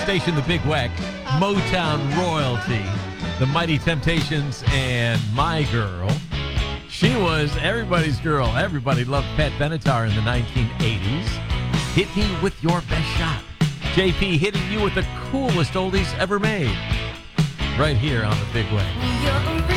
station, the Big Weck, Motown royalty, the Mighty Temptations, and My Girl. She was everybody's girl. Everybody loved Pat Benatar in the 1980s. Hit me with your best shot. JP hitting you with the coolest oldies ever made. Right here on the Big Weck.